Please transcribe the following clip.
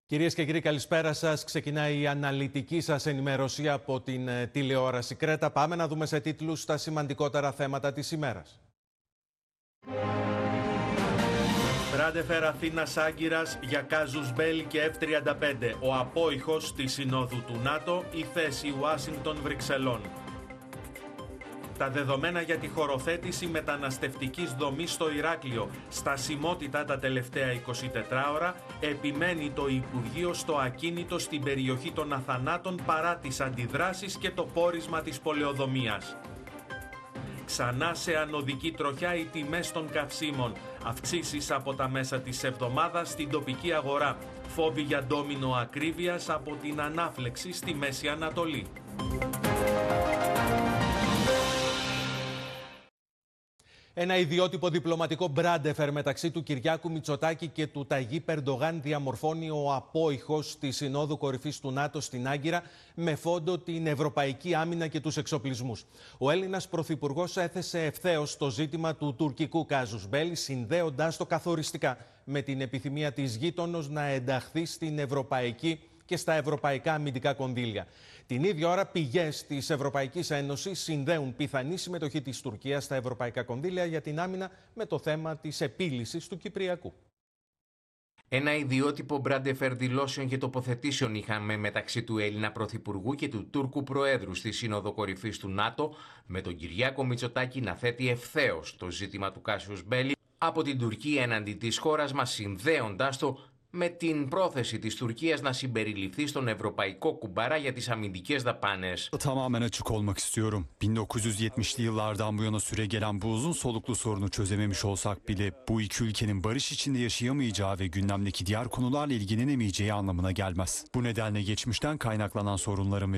Κυρίες και κύριοι, καλησπέρα σας. Ξεκινάει η αναλυτική σας ενημέρωση από την τηλεόραση Κρέτα. Πάμε να δούμε σε τίτλους τα σημαντικότερα θέματα της ημέρας. Μπράντεφερ Αθήνας Άγκυρας για κάζους Μπέλη και F-35. Ο απόϊχος της Συνόδου του ΝΑΤΟ, η θέση Ουάσιγκτον Βρυξελών. Τα δεδομένα για τη χωροθέτηση μεταναστευτικής δομής στο Ηράκλειο. Στασιμότητα τα τελευταία 24 ώρα. Επιμένει το Υπουργείο στο ακίνητο στην περιοχή των Αθανάτων παρά τις αντιδράσεις και το πόρισμα της πολεοδομίας. Ξανά σε ανωδική τροχιά οι τιμές των καυσίμων. Αυξήσεις από τα μέσα της εβδομάδας στην τοπική αγορά. Φόβοι για ντόμινο ακρίβειας από την ανάφλεξη στη Μέση Ανατολή. Ένα ιδιότυπο διπλωματικό μπράντεφερ μεταξύ του Κυριάκου Μητσοτάκη και του Ταγί Ερντογάν διαμορφώνει ο απόϊχος της Συνόδου Κορυφής του ΝΑΤΟ στην Άγκυρα με φόντο την ευρωπαϊκή άμυνα και τους εξοπλισμούς. Ο Έλληνας Πρωθυπουργός έθεσε ευθέως το ζήτημα του τουρκικού κάζους Μπέλη, συνδέοντάς το καθοριστικά με την επιθυμία της γείτονος να ενταχθεί στην ευρωπαϊκή και στα ευρωπαϊκά αμυντικά κονδύλια. Την ίδια ώρα, πηγές της Ευρωπαϊκής Ένωσης συνδέουν πιθανή συμμετοχή της Τουρκίας στα ευρωπαϊκά κονδύλια για την άμυνα με το θέμα της επίλυσης του Κυπριακού. Ένα ιδιότυπο μπράντεφερ δηλώσεων και τοποθετήσεων είχαμε μεταξύ του Έλληνα Πρωθυπουργού και του Τούρκου Προέδρου στη Σύνοδο Κορυφής του ΝΑΤΟ, με τον Κυριάκο Μητσοτάκη να θέτει ευθέως το ζήτημα του κάζους Μπέλη από την Τουρκία έναντι της χώρας μας, συνδέοντάς το με την πρόθεση της Τουρκίας να συμπεριληφθεί στον ευρωπαϊκό κουμπάρα για τις αμυντικές δαπάνες. Tamamen açık olmak istiyorum. 1970'li yıllardan bu yana süre gelen bu uzun soluklu sorunu çözememiş olsak bile bu iki ülkenin barış içinde yaşayamayacağı ve gündemdeki diğer konularla ilgilenemeyeceği anlamına gelmez. Bu nedenle geçmişten kaynaklanan sorunların ve